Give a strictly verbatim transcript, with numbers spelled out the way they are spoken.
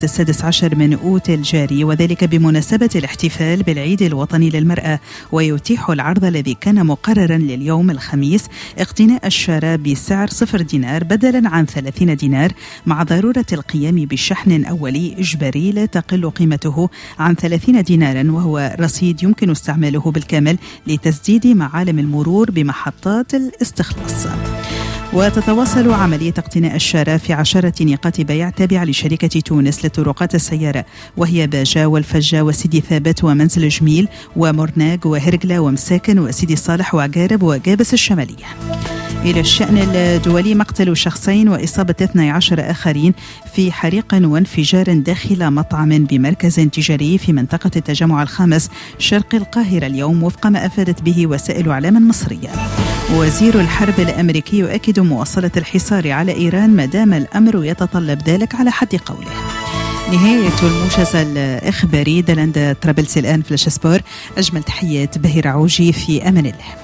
السادس عشر من أوت الجاري، وذلك بمناسبة الاحتفال بالعيد الوطني للمرأة. ويتيح العرض الذي كان مقررا لليوم الخميس اقتناء الشارة بسعر صفر دينار بدلا عن ثلاثين دينار، مع ضرورة القيام بشحن أولي إجباري لا تقل قيمته عن ثلاثين دينارا، وهو رصيد يمكن استعماله بالكامل لتسديد معالم المرور بمحطات الاستخلاص. وتتواصل عملية اقتناء الشارة في عشرة نقاط بيع تابعة لشركة تونس لطرقات السيارة، وهي باجا والفجة وسيدي ثابت ومنزل جميل ومرناق وهرقلة ومساكن وسيدي صالح وعقارب وقابس الشمالية. إلى الشأن الدولي، مقتل شخصين وإصابة اثني عشر آخرين في حريق وانفجار داخل مطعم بمركز تجاري في منطقة التجمع الخامس شرق القاهرة اليوم، وفق ما أفادت به وسائل إعلام مصرية. وزير الحرب الأمريكي يؤكد مواصلة الحصار على إيران ما دام الأمر يتطلب ذلك على حد قوله. نهاية الموجز الإخباري دلند طرابلس الآن فلاش سبور. أجمل تحيات بهير عوجي، في أمان الله.